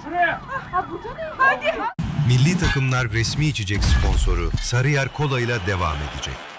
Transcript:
Milli takımlar resmi içecek sponsoru Sarıyer Kola ile devam edecek.